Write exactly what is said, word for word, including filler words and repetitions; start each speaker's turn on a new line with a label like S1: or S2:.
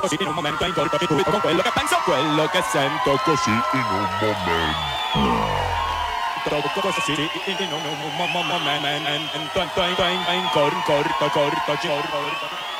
S1: così in un momento in corto di tutto con quello che penso, quello che sento così in un momento. Troppo così in un momento in corto, corto, corto, corto.